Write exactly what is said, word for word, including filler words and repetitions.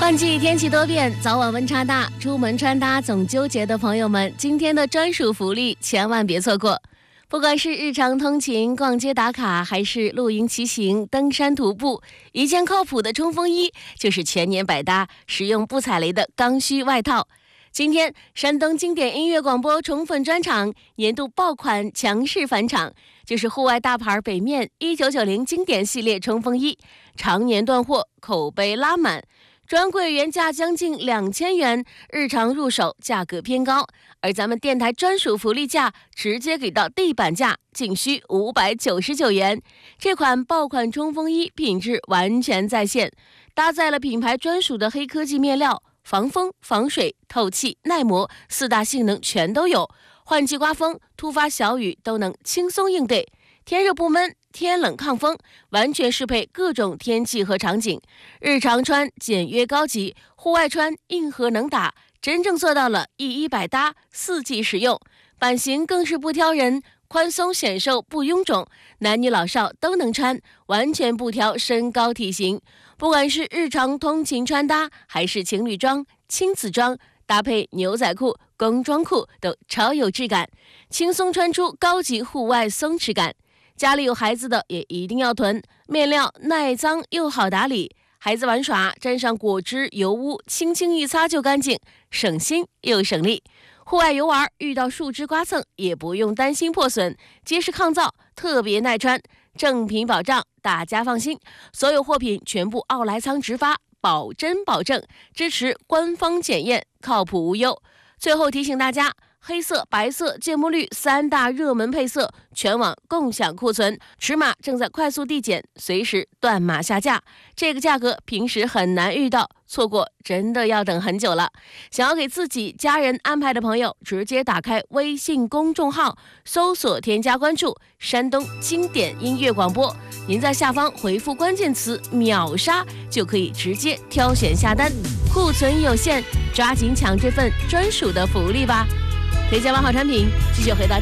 换季天气多变，早晚温差大，出门穿搭总纠结的朋友们，今天的专属福利千万别错过。不管是日常通勤、逛街打卡，还是露营骑行、登山徒步，一件靠谱的冲锋衣就是全年百搭、实用不踩雷的刚需外套。今天山东经典音乐广播宠粉专场年度爆款强势返场，就是户外大牌北面一九九零经典系列冲锋衣，常年断货，口碑拉满。专柜原价将近两千元，日常入手价格偏高，而咱们电台专属福利价直接给到地板价，仅需五百九十九元。这款爆款冲锋衣品质完全在线，搭载了品牌专属的黑科技面料，防风、防水、透气、耐磨四大性能全都有，换季刮风、突发小雨都能轻松应对，天热不闷，天冷抗风，完全适配各种天气和场景。日常穿简约高级，户外穿硬核能打，真正做到了一衣百搭，四季实用。版型更是不挑人，宽松显瘦不臃肿，男女老少都能穿，完全不挑身高体型。不管是日常通勤穿搭，还是情侣装、亲子装，搭配牛仔裤、工装裤都超有质感，轻松穿出高级户外松弛感。家里有孩子的也一定要囤，面料耐脏又好打理，孩子玩耍沾上果汁油污，轻轻一擦就干净，省心又省力。户外游玩遇到树枝刮蹭也不用担心破损，结实抗造，特别耐穿，正品保障，大家放心。所有货品全部奥莱仓直发，保真保证，支持官方检验，靠谱无忧。最后提醒大家，黑色、白色、芥末绿三大热门配色全网共享库存，尺码正在快速递减，随时断码下架。这个价格平时很难遇到，错过真的要等很久了。想要给自己家人安排的朋友，直接打开微信公众号，搜索添加关注山东经典音乐广播，您在下方回复关键词秒杀，就可以直接挑选下单。库存有限，抓紧抢这份专属的福利吧。推荐完好产品，继续回到